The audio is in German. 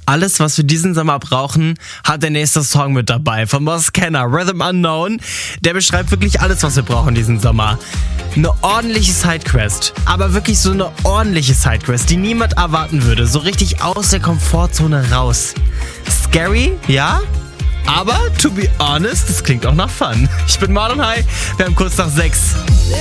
Alles, was wir diesen Sommer brauchen, hat der nächste Song mit dabei. Von Moss Kenner, Rhythm Unknown. Der beschreibt wirklich alles, was wir brauchen diesen Sommer. Eine ordentliche Sidequest. Aber wirklich so eine ordentliche Sidequest, die niemand erwarten würde. So richtig aus der Komfortzone raus. Scary, ja? Aber, to be honest, das klingt auch nach Fun. Ich bin Marlon High, wir haben kurz nach 6.